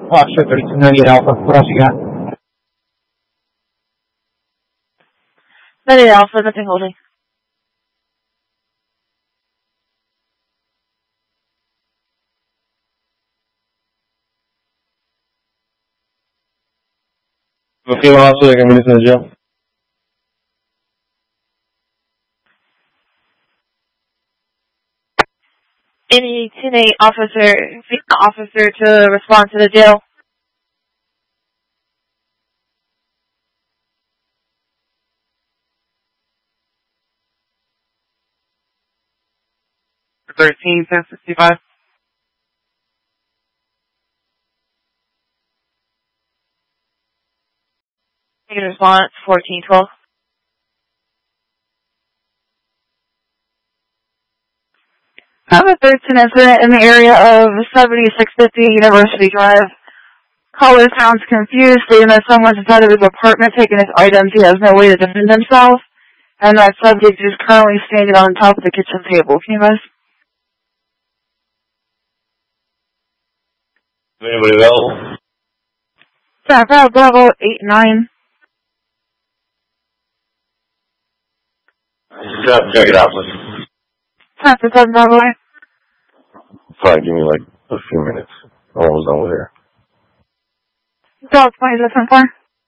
Officer 3298 Alpha, what else you got? 98 Alpha, nothing holding. A female officer that can be released in the jail. Any 10-8 female officer to respond to the jail. For 13-1065. You can respond 1412. I have a 13 incident in the area of 7650 University Drive. Caller sounds confused, stating that someone's inside of his apartment taking his items. He has no way to defend himself, and that subject is currently standing on top of the kitchen table. Can you guys? Anybody else? Bravo 8-9. Check it out, please. Time for 7 Bravo. Probably give me like a few minutes. Almost done with here. Dog 20 is 10-4.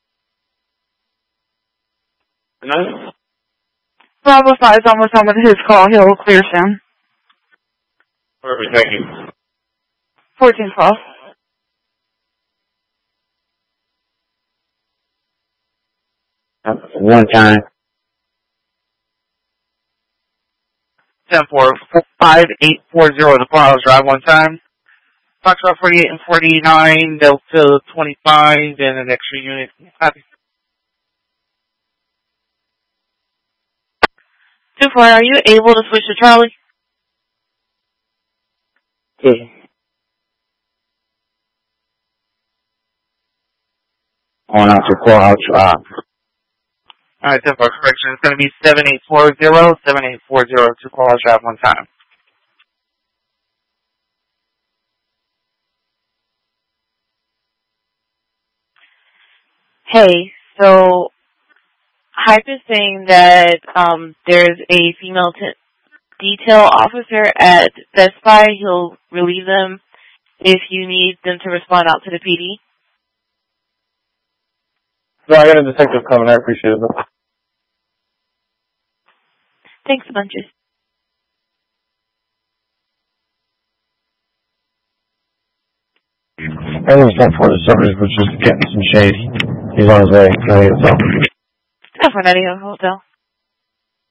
Good night. Bravo 5 is almost done with his call. He'll clear soon. Perfect, thank you. 1412. One time. 10-4, 5840 the Courthouse Drive one time. Foxtrot 48 and 49, Delta 25, and an extra unit. Copy. 2-4, are you able to switch to Charlie? On out to Courthouse Drive. Alright, 10-4, correction. It's going to be 7840 to Courthouse Drive one time. Hey, so Hype is saying that there's a female detail officer at Best Buy. He'll relieve them if you need them to respond out to the PD. No, I got a detective coming. I appreciate it. Thanks a bunches. Everyone's not for the subject, but just getting some shade. He's on his way. That's for Hotel.